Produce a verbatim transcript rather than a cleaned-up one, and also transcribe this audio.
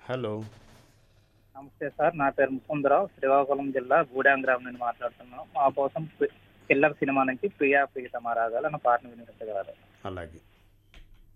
Hello. నమస్తే sir. నా పేరు ముకుందరావు. శ్రీకాకుళం జిల్లా గూడెం గ్రామం నుండి మాట్లాడుతున్నాం. మా కోసం పి 'కిల్లర్' సినిమా నుంచి 'ప్రియా ప్రియతమా రాగాలు' అన్న పాటను వినిపించగలరు. అలాగే.